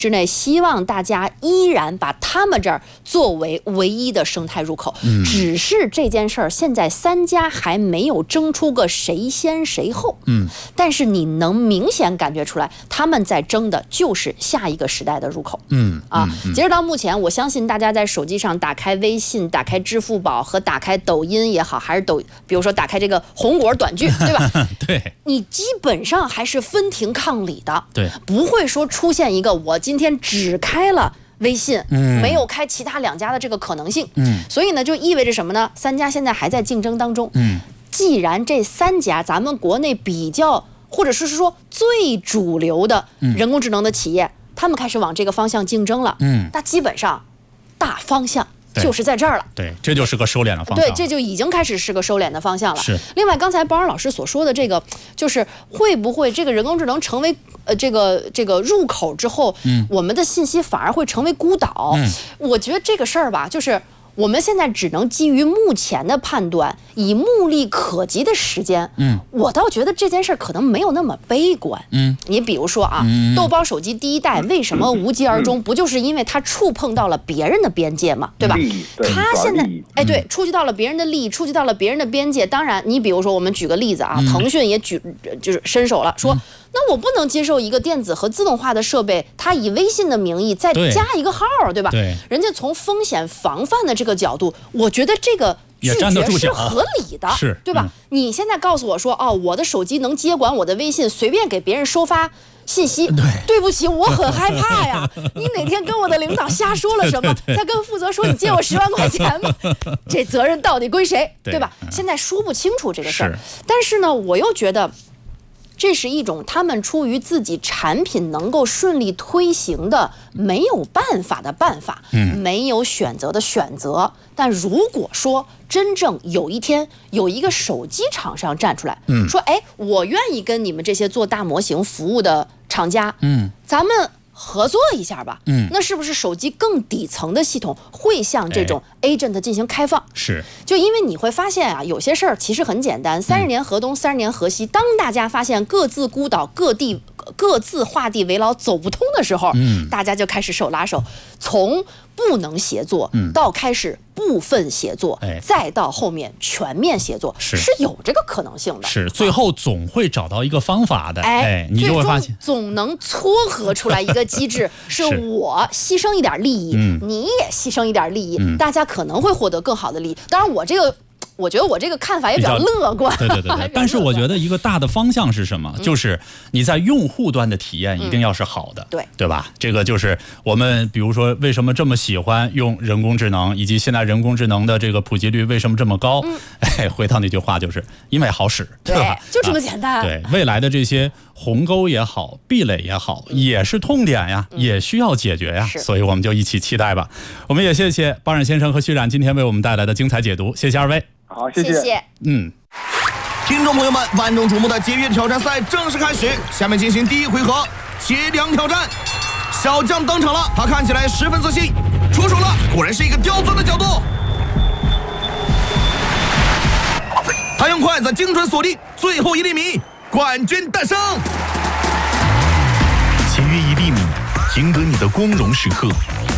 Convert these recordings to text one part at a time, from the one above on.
之内，希望大家依然把他们这儿作为唯一的生态入口。只是这件事儿现在3家还没有争出个谁先谁后。但是你能明显感觉出来，他们在争的就是下一个时代的入口。截止到目前，我相信大家在手机上打开微信、打开支付宝和打开抖音也好，还是比如说打开这个红果短剧，对吧？ 对， 你基本上还是分庭抗礼的。 对， 不会说出现一个我今天只开了微信，没有开其他2家的这个可能性。所以呢，就意味着什么呢？3家现在还在竞争当中。既然这3家咱们国内比较或者是说最主流的人工智能的企业，他们开始往这个方向竞争了。那基本上大方向就是在这儿了。 对，这就是个收敛的方向。 对，这就已经开始是个收敛的方向了。 是。 另外，刚才包尔老师所说的这个，就是会不会这个人工智能成为这个入口之后，我们的信息反而会成为孤岛？我觉得这个事儿吧，就是我们现在只能基于目前的判断，以目力可及的时间，我倒觉得这件事可能没有那么悲观。你比如说啊，豆包手机第1代为什么无疾而终？不就是因为它触碰到了别人的边界嘛，对吧？它现在对，触及到了别人的利益，触及到了别人的边界。当然，你比如说我们举个例子啊，腾讯也就是伸手了，说那我不能接受一个电子和自动化的设备，它以微信的名义再加一个号，对吧？ 对， 人家从风险防范的这个角度，我觉得这个拒绝是合理的，对吧？你现在告诉我说，哦，我的手机能接管我的微信，随便给别人收发信息，对不起，我很害怕呀。你哪天跟我的领导瞎说了什么，再跟负责说你借我10万块钱吧，这责任到底归谁，对吧？现在说不清楚这个事儿，但是呢，我又觉得这是一种他们出于自己产品能够顺利推行的没有办法的办法，没有选择的选择。但如果说真正有一天有一个手机厂商站出来，说，哎，我愿意跟你们这些做大模型服务的厂家，咱们合作一下吧。那是不是手机更底层的系统会向这种 agent 进行开放？ 是， 就因为你会发现啊，有些事儿其实很简单，30年河东，30年河西。当大家发现各自孤岛、各自画地为牢走不通的时候，大家就开始手拉手，从不能协作到开始部分协作，再到后面全面协作，是有这个可能性的。 是，最后总会找到一个方法的。你就会发现， 总能撮合出来一个机制，是我牺牲一点利益，你也牺牲一点利益，大家可能会获得更好的利益。当然，我觉得我这个看法也比较乐观。 对。但是我觉得一个大的方向是什么？就是你在用户端的体验一定要是好的，对吧？这个就是我们比如说为什么这么喜欢用人工智能，以及现在人工智能的这个普及率为什么这么高？回到那句话，就是因为好使，对吧？ 就这么简单。 对，未来的这些鸿沟也好，壁垒也好，也是痛点呀，也需要解决呀。所以我们就一起期待吧。我们也谢谢包冉先生和徐冉今天为我们带来的精彩解读，谢谢2位。 好，谢谢。 听众朋友们，万众瞩目的节约挑战赛正式开始，下面进行第1回合切梁挑战。小将登场了，他看起来十分自信，出手了，果然是一个刁钻的角度。他用筷子精准锁定最后1厘米，冠军诞生。 节约1厘米，赢得你的光荣时刻。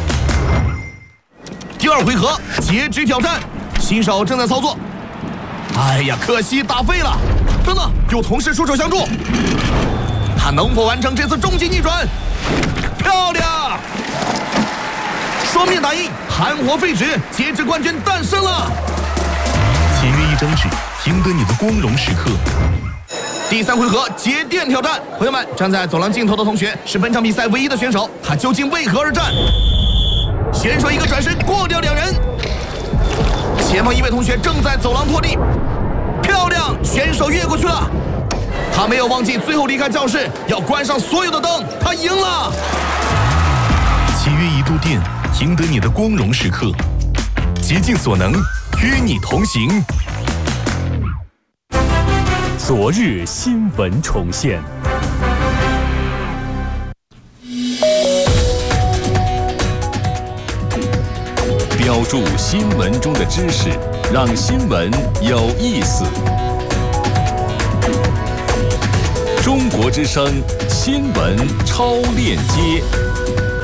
第2回合截肢挑战，新手正在操作。哎呀，可惜打废了。等等，有同事出手相助，他能否完成这次终极逆转？漂亮！双面打印，含活废纸，截肢冠军诞生了。 节约1张纸，赢得你的光荣时刻。 第3回合节电挑战，朋友们，站在走廊尽头的同学是本场比赛唯一的选手，他究竟为何而战？选手一个转身过掉2人，前方1位同学正在走廊拖地，漂亮，选手越过去了。他没有忘记最后离开教室要关上所有的灯，他赢了。 节约1度电，赢得你的光荣时刻。竭尽所能，与你同行。 昨日新闻重现。标注新闻中的知识，让新闻有意思。中国之声新闻超链接。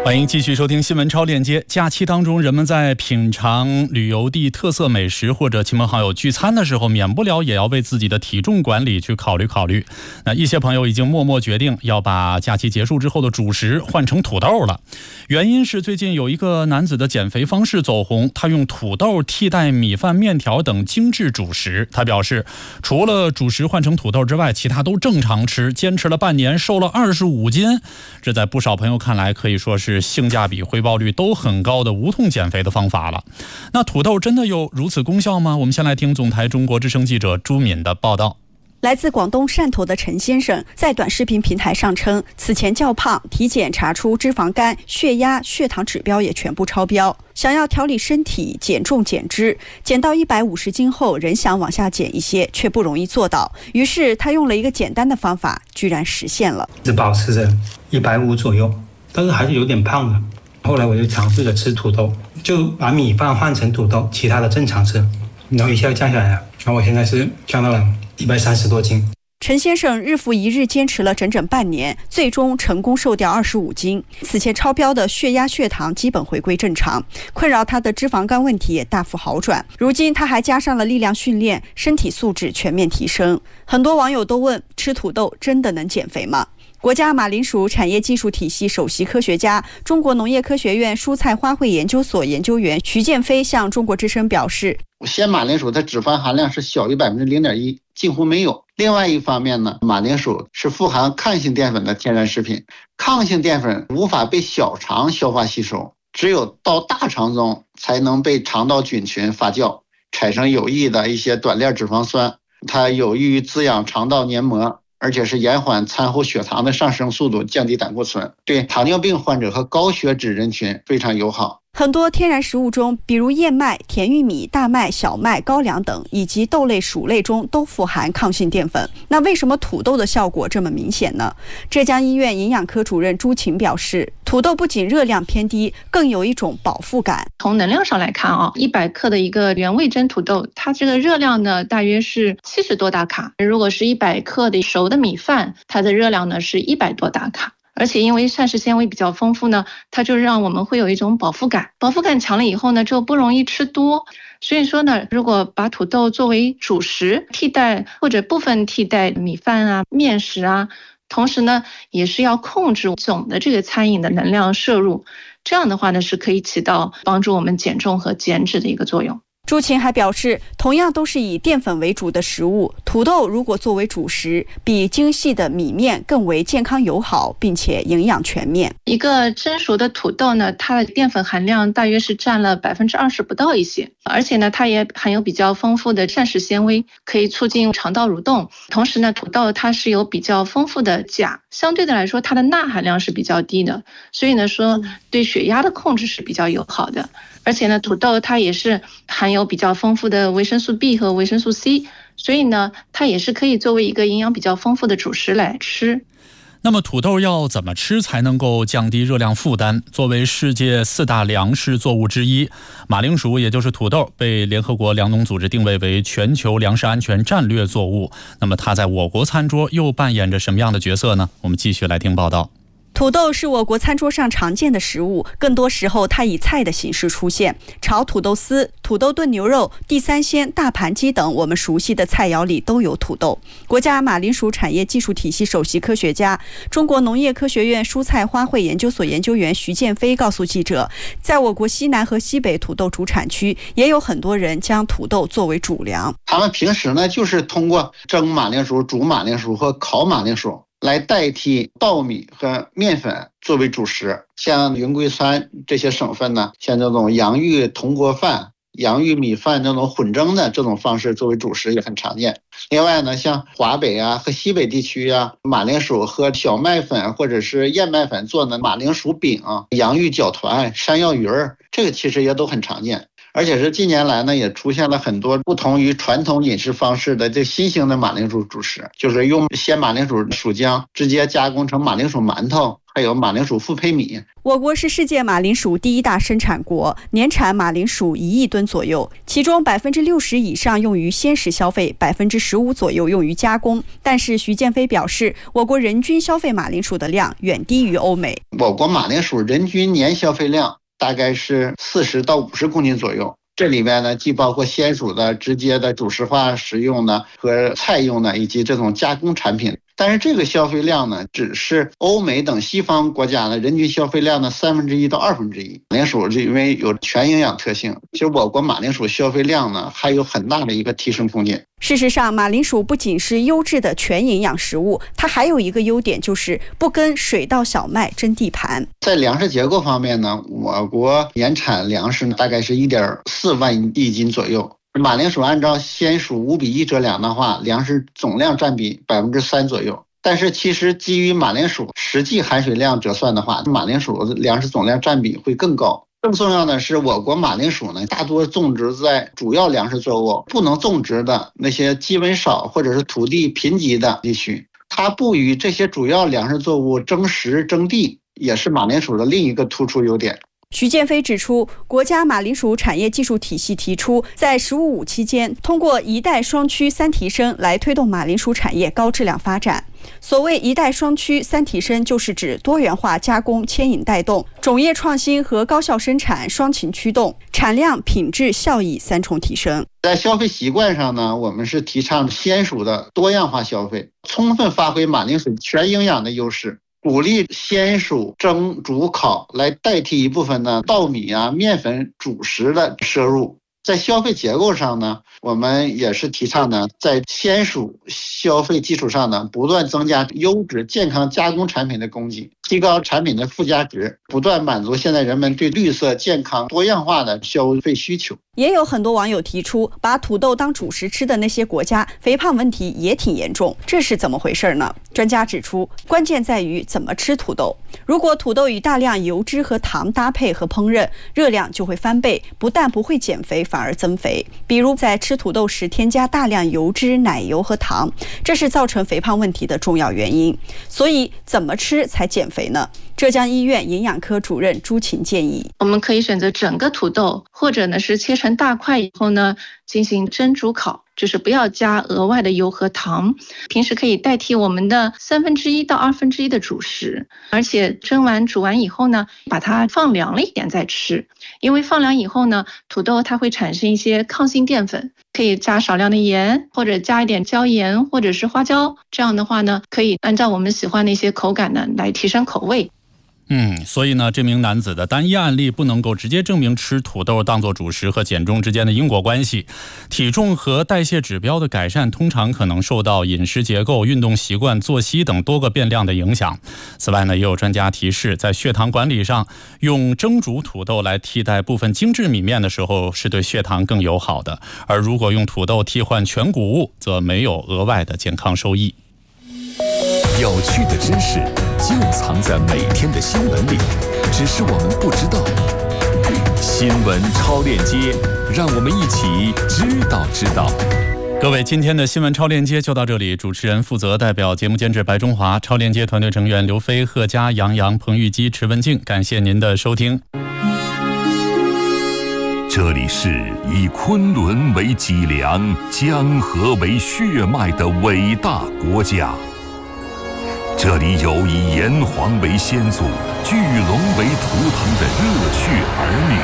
欢迎继续收听新闻超链接。假期当中，人们在品尝旅游地特色美食或者亲朋好友聚餐的时候，免不了也要为自己的体重管理去考虑。那一些朋友已经默默决定要把假期结束之后的主食换成土豆了。原因是最近有一个男子的减肥方式走红，他用土豆替代米饭、面条等精致主食。他表示，除了主食换成土豆之外，其他都正常吃，坚持了半年，瘦了25斤。这在不少朋友看来可以说是性价比、回报率都很高的无痛减肥的方法了。那土豆真的有如此功效吗？我们先来听总台中国之声记者朱敏的报道。 来自广东汕头的陈先生在短视频平台上称，此前较胖，体检查出脂肪肝、血压、血糖指标也全部超标，想要调理身体、减重减脂，减到150斤后仍想往下减一些，却不容易做到。于是他用了一个简单的方法，居然实现了。 只保持着150左右，但是还是有点胖的。后来我就尝试着吃土豆，就把米饭换成土豆，其他的正常吃，然后一下降下来了。然后我现在是降到了130多斤。 陈先生日复一日坚持了整整半年，最终成功瘦掉25斤。此前超标的血压、血糖基本回归正常，困扰他的脂肪肝问题也大幅好转。如今他还加上了力量训练，身体素质全面提升。很多网友都问，吃土豆真的能减肥吗？国家马铃薯产业技术体系首席科学家、中国农业科学院蔬菜花卉研究所研究员徐建飞向中国之声表示， 鲜马铃薯的脂肪含量是小于0.1%，近乎没有。另外一方面呢，马铃薯是富含抗性淀粉的天然食品，抗性淀粉无法被小肠消化吸收，只有到大肠中才能被肠道菌群发酵，产生有益的一些短链脂肪酸，它有益于滋养肠道黏膜，而且是延缓餐后血糖的上升速度，降低胆固醇，对糖尿病患者和高血脂人群非常友好。 很多天然食物中，比如燕麦、甜玉米、大麦、小麦、高粱等，以及豆类、薯类中都富含抗性淀粉。那为什么土豆的效果这么明显呢？浙江医院营养科主任朱晴表示，土豆不仅热量偏低，更有一种饱腹感。 从能量上来看100克的一个原味蒸土豆，它这个热量呢大约是70多大卡。如果是100克的熟的米饭，它的热量呢是100多大卡。而且因为膳食纤维比较丰富呢，它就让我们会有一种饱腹感，饱腹感强了以后呢，就不容易吃多。所以说呢，如果把土豆作为主食替代或者部分替代米饭啊、面食啊，同时呢也是要控制总的这个餐饮的能量摄入，这样的话呢是可以起到帮助我们减重和减脂的一个作用。 朱晴还表示，同样都是以淀粉为主的食物，土豆如果作为主食，比精细的米面更为健康友好，并且营养全面。 一个蒸熟的土豆呢，它的淀粉含量大约是占了20%不到一些，而且呢，它也含有比较丰富的膳食纤维，可以促进肠道蠕动。同时呢，土豆它是有比较丰富的钾，相对的来说，它的钠含量是比较低的，所以呢说对血压的控制是比较友好的。而且呢，土豆它也是含有比较丰富的维生素 B 和维生素 C， 所以呢，它也是可以作为一个营养比较丰富的主食来吃。 那么土豆要怎么吃才能够降低热量负担？作为世界4大粮食作物之一，马铃薯也就是土豆被联合国粮农组织定位为全球粮食安全战略作物。那么它在我国餐桌又扮演着什么样的角色呢？我们继续来听报道。 土豆是我国餐桌上常见的食物，更多时候它以菜的形式出现。炒土豆丝、土豆炖牛肉、地三鲜、大盘鸡等我们熟悉的菜肴里都有土豆。国家马铃薯产业技术体系首席科学家、中国农业科学院蔬菜花卉研究所研究员徐建飞告诉记者，在我国西南和西北土豆主产区，也有很多人将土豆作为主粮。 他们平时呢，就是通过蒸马铃薯、煮马铃薯和烤马铃薯来代替稻米和面粉作为主食。像云贵川这些省份呢，像这种洋芋铜锅饭、洋芋米饭这种混蒸的这种方式作为主食也很常见。另外呢，像华北啊和西北地区啊，马铃薯和小麦粉或者是燕麦粉做的马铃薯饼、洋芋饺团、山药鱼儿，这个其实也都很常见。而且是近年来呢，也出现了很多不同于传统饮食方式的这新型的马铃薯主食，就是用鲜马铃薯薯浆直接加工成马铃薯馒头， 还有马铃薯复胚米。 我国是世界马铃薯第一大生产国，年产马铃薯1亿吨左右，其中60%以上用于鲜食消费，15%左右用于加工。但是徐建飞表示，我国人均消费马铃薯的量远低于欧美。 我国马铃薯人均年消费量大概是40到50公斤左右。这里面呢，既包括鲜薯的直接的主食化食用的和菜用的，以及这种加工产品。但是这个消费量呢，只是欧美等西方国家的人均消费量的1/3到1/2。马铃薯是因为有全营养特性，其实我国马铃薯消费量呢，还有很大的一个提升空间。 事实上，马铃薯不仅是优质的全营养食物，它还有一个优点，就是不跟水稻、小麦争地盘。 在粮食结构方面呢，我国年产粮食大概是1.4万亿斤左右。马铃薯按照鲜薯5:1折量的话，粮食总量占比3%左右。但是其实基于马铃薯实际含水量折算的话，马铃薯粮食总量占比会更高。更重要的是，我国马铃薯呢，大多种植在主要粮食作物不能种植的那些基温少或者是土地贫瘠的地区，它不与这些主要粮食作物争食争地，也是马铃薯的另一个突出优点。 徐建飞指出，国家马铃薯产业技术体系提出，在“15+5”期间，通过一代双区3提升来推动马铃薯产业高质量发展。所谓一代双区3提升，就是指多元化加工牵引带动，种业创新和高效生产双擎驱动，产量、品质、效益3重提升。 在消费习惯上呢，我们是提倡鲜薯的多样化消费，充分发挥马铃薯全营养的优势。鼓励鲜薯蒸、煮、烤来代替一部分的稻米啊、面粉主食的摄入。在消费结构上呢，我们也是提倡呢，在鲜薯消费基础上呢，不断增加优质健康加工产品的供给，提高产品的附加值，不断满足现在人们对绿色、健康、多样化的消费需求。 也有很多网友提出，把土豆当主食吃的那些国家，肥胖问题也挺严重，这是怎么回事呢？专家指出，关键在于怎么吃土豆。如果土豆与大量油脂和糖搭配和烹饪，热量就会翻倍，不但不会减肥，反而增肥。比如在吃土豆时添加大量油脂、奶油和糖，这是造成肥胖问题的重要原因。所以怎么吃才减肥呢？浙江医院营养科主任朱琴建议， 我们可以选择整个土豆，或者呢是切成大块以后呢进行蒸、煮、烤，就是不要加额外的油和糖。平时可以代替我们的1/3到1/2的主食，而且蒸完煮完以后呢，把它放凉了一点再吃。因为放凉以后呢，土豆它会产生一些抗性淀粉，可以加少量的盐，或者加一点椒盐或者是花椒，这样的话呢，可以按照我们喜欢的一些口感呢来提升口味。 所以呢，这名男子的单一案例不能够直接证明吃土豆当作主食和减重之间的因果关系。体重和代谢指标的改善通常可能受到饮食结构、运动习惯、作息等多个变量的影响。此外呢，也有专家提示，在血糖管理上，用蒸煮土豆来替代部分精致米面的时候，是对血糖更友好的。而如果用土豆替换全谷物，则没有额外的健康收益。 有趣的知识就藏在每天的新闻里，只是我们不知道。新闻超链接，让我们一起知道。 各位，今天的新闻超链接就到这里。主持人负责，代表节目监制白中华，超链接团队成员刘飞、贺佳、杨洋、彭玉基、池文静。感谢您的收听。 这里是以昆仑为脊梁、江河为血脉的伟大国家。这里有以炎黄为先祖、巨龙为图腾的热血儿女。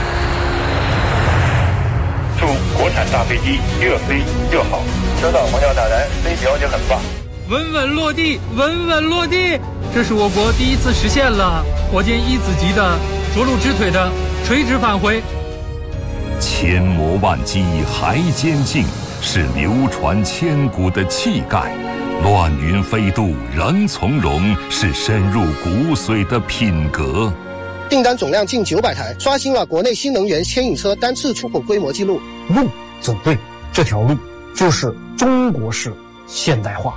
祝国产大飞机越飞越好，收到黄教大人，飞条件很棒， 稳稳落地，稳稳落地。这是我国第一次实现了火箭1子级的着陆支腿的垂直返回。 千磨万击还坚劲，是流传千古的气概。乱云飞渡仍从容，是深入骨髓的品格。 订单总量近900台，刷新了国内新能源牵引车单次出口规模纪录。 路走对，这条路就是中国式现代化。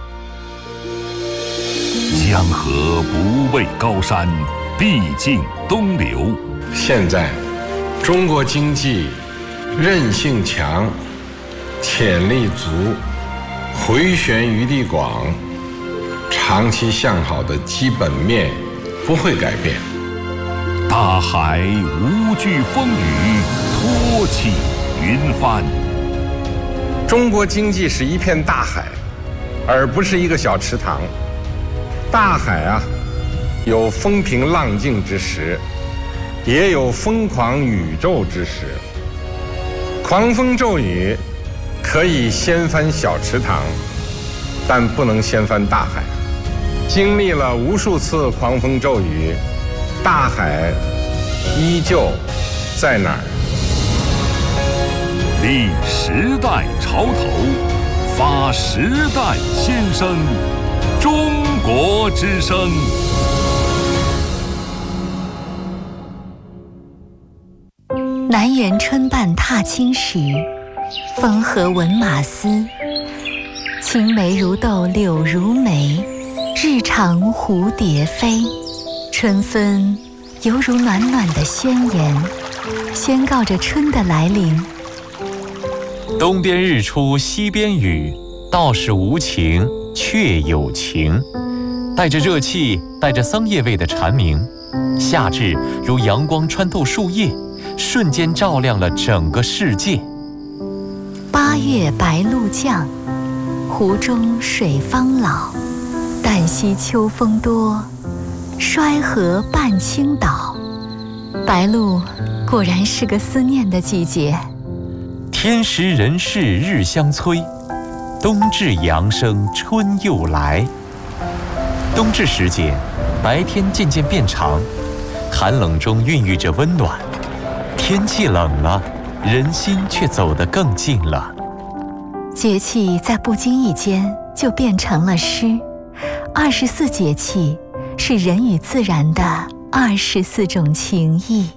江河不畏高山，必经东流。 现在中国经济韧性强，潜力足，回旋余地广，长期向好的基本面不会改变。 大海无惧风雨，托起云帆。 中国经济是一片大海，而不是一个小池塘。大海啊，有风平浪静之时，也有疯狂宇宙之时。狂风骤雨可以掀翻小池塘，但不能掀翻大海。经历了无数次狂风骤雨，大海依旧在哪儿？ 立时代潮头，发时代先声，中国之声。 南园春半踏青时，风和闻马嘶。青梅如豆柳如眉，日长蝴蝶飞。春分犹如暖暖的宣言，宣告着春的来临。 东边日出西边雨，道是无晴却有晴。带着热气，带着桑叶味的蝉鸣，夏至如阳光穿透树叶，瞬间照亮了整个世界。 8月白露降，湖中水方老。旦夕秋风多，衰荷半倾倒。白露果然是个思念的季节。 天时人事日相催，冬至阳生春又来。冬至时节，白天渐渐变长，寒冷中孕育着温暖。天气冷了，人心却走得更近了。 节气在不经意间就变成了诗。24节气是人与自然的24种情谊。